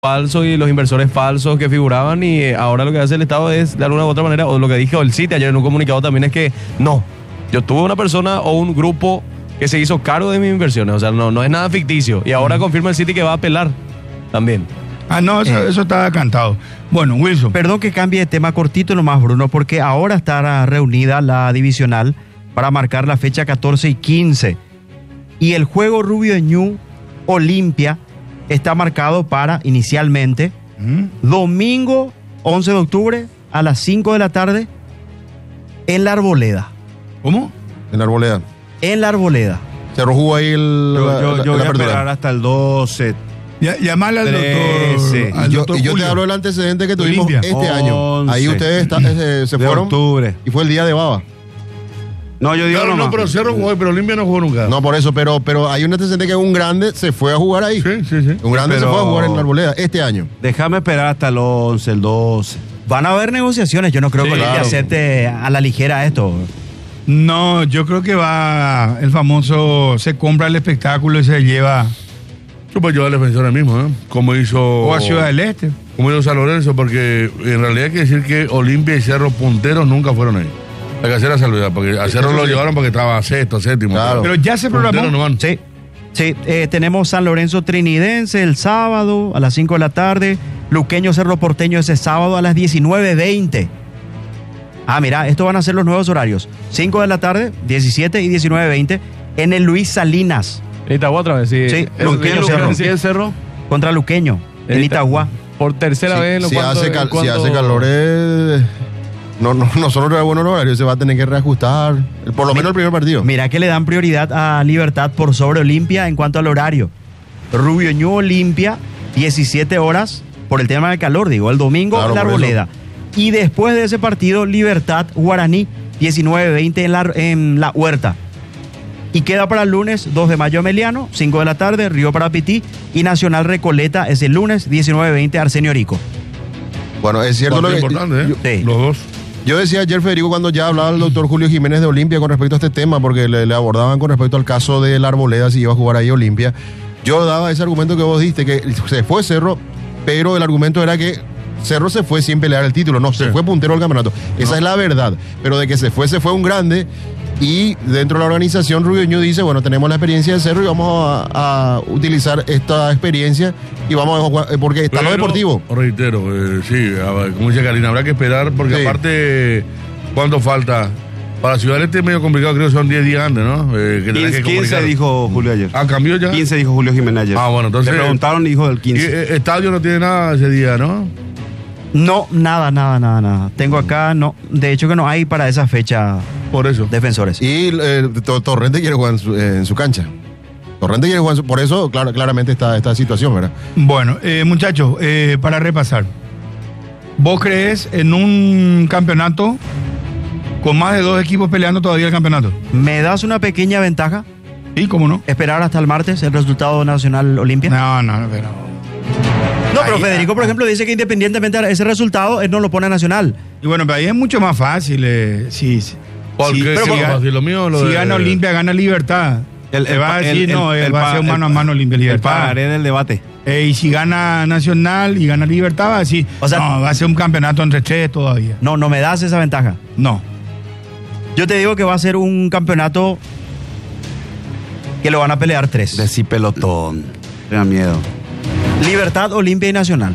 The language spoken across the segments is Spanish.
falsos y los inversores falsos que figuraban, y ahora lo que hace el Estado es, de alguna u otra manera, o lo que dijo el Citi ayer en un comunicado también, es que no, yo tuve una persona o un grupo que se hizo cargo de mis inversiones, o sea, no es nada ficticio, y ahora confirma el Citi que va a apelar también. No, eso está cantado. Bueno, Wilson. Perdón que cambie de tema cortito nomás, Bruno, porque ahora está reunida la divisional para marcar la fecha 14 y 15. Y el juego Rubio Ñu Olimpia está marcado para, inicialmente, domingo 11 de octubre a las 5 de la tarde en la Arboleda. ¿Cómo? En la Arboleda. En la Arboleda. Cerro jugó ahí Yo voy a apertura. esperar hasta el 12. Llamarle al 13. doctor. Y yo te hablo del antecedente que tuvimos Olimpia. este año. 11 Ahí ustedes se de fueron. octubre. Y fue el día de Baba. No, yo digo Claro, nomás. no, pero Cerro jugó, pero Olimpia no jugó nunca. No, por eso, pero hay un antecedente que un grande se fue a jugar ahí. Sí. Un grande se Pero- fue a jugar en la Arboleda este año. Déjame esperar hasta el 11, el 12. Van a haber negociaciones. Yo no creo Sí, que Olimpia claro. acepte a la ligera esto. No, yo creo que va el famoso, se compra el espectáculo y se lleva Yo puedo llevar al defensor mismo, ¿eh? Como hizo. o a Ciudad del Este. Como hizo San Lorenzo, porque en realidad hay que decir que Olimpia y Cerro punteros nunca fueron ahí. Hay que hacer la salvedad, porque a Cerro lo llevaron porque estaba sexto, séptimo. Claro. Pero ya se Punteros programó. no van. Sí. Sí, tenemos San Lorenzo Trinidense el sábado a las 5 de la tarde. Luqueño Cerro Porteño ese sábado a las 19:20. Mira, estos van a ser los nuevos horarios. 5 de la tarde, 17 y 19:20 en el Luis Salinas En Itagua otra vez, sí. Sí, Eso Luqueño sí, Cerro. sí, el Cerro. contra Luqueño en Itagua. Por tercera vez en los Si cuartos. hace calor, no solo no es buen horario, se va a tener que reajustar. Por lo menos el primer partido. Mira que le dan prioridad a Libertad por sobre Olimpia en cuanto al horario. Rubio Ñu Olimpia, 17 horas por el tema del calor, digo, el domingo Claro, en la por Arboleda. Y después de ese partido, Libertad Guaraní, 19:20 en la Huerta. Y queda para el lunes 2 de mayo Meliano, 5 de la tarde, Río Parapití, y Nacional Recoleta es el lunes 19:20 Arsenio Rico. Bueno, es cierto lo Partido que. importante, ¿eh? Sí. Los dos. Yo decía ayer, Federico, cuando ya hablaba el doctor Julio Jiménez de Olimpia con respecto a este tema, porque le abordaban con respecto al caso de la Arboleda, si iba a jugar ahí Olimpia. Yo daba ese argumento que vos diste, que se fue Cerro, pero el argumento era que Cerro se fue sin pelear el título, no, se fue puntero del campeonato. Esa es la verdad, pero de que se fue un grande. Y dentro de la organización, Rubio Ñu dice, bueno, tenemos la experiencia de Cerro y vamos a utilizar esta experiencia y vamos a jugar, porque está lo Pero, deportivo. Reitero, sí, como dice Karina, habrá que esperar, porque Sí. aparte, ¿cuánto falta? Para Ciudad del Este es medio complicado, creo que son 10 días antes, ¿no? Que tendrás que 15 comunicar. dijo Julio ayer. ¿Cambió ya? 15 dijo Julio Jiménez ayer. Bueno, entonces. Le preguntaron y dijo del Y, 15. estadio no tiene nada ese día, ¿no? No, nada. Tengo acá, no. De hecho que no hay para esa fecha Por eso. defensores. Y Torrente quiere jugar en su cancha. Torrente quiere jugar por eso, claramente está esta situación, ¿verdad? Bueno, muchachos, para repasar. ¿Vos crees en un campeonato con más de 2 equipos peleando todavía el campeonato? ¿Me das una pequeña ventaja? Sí, ¿cómo no? ¿Esperar hasta el martes el resultado Nacional Olimpia? No, pero... Pero Federico, por ejemplo, dice que independientemente de ese resultado, él no lo pone a Nacional. Y bueno, pero ahí es mucho más fácil. Sí. ¿Por qué? pero ¿Qué si más fácil? Lo mío, lo si de- gana Olimpia, gana Libertad. Te va a decir, va a ser un mano a mano Olimpia Libertad. Pagaré del debate. Y si gana Nacional y gana Libertad, va a decir, O sea, no, va a ser un campeonato entre 3 todavía. No me das esa ventaja. No. Yo te digo que va a ser un campeonato que lo van a pelear 3. Decí pelotón. Me da miedo. Libertad, Olimpia y Nacional.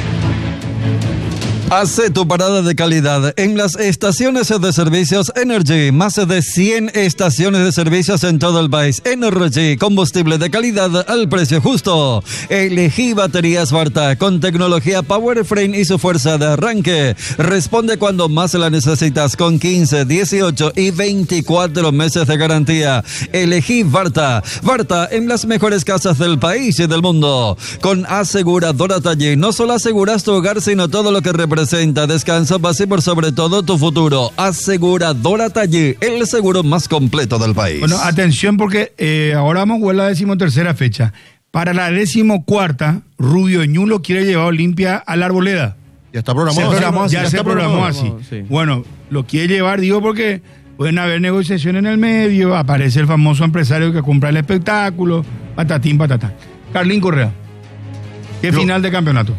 Hace tu parada de calidad en las estaciones de servicios Energy. Más de 100 estaciones de servicios en todo el país. Energy, combustible de calidad al precio justo. Elegí baterías Varta con tecnología Power Frame y su fuerza de arranque. Responde cuando más la necesitas con 15, 18 y 24 meses de garantía. Elegí Varta. Varta en las mejores casas del país y del mundo. Con aseguradora Taller, no solo aseguras tu hogar, sino todo lo que representa descanso, paz y por sobre todo tu futuro. Aseguradora Taller, el seguro más completo del país. Bueno, atención porque ahora vamos a jugar la 13ª fecha. Para la 14ª, Rubio Ñu lo quiere llevar Olimpia a la Arboleda. Ya está programado. Ya se programó así. Sí. Bueno, lo quiere llevar, digo, porque pueden haber negociaciones en el medio, aparece el famoso empresario que compra el espectáculo, patatín, patatán. Carlín Correa. ¿Qué final de campeonato?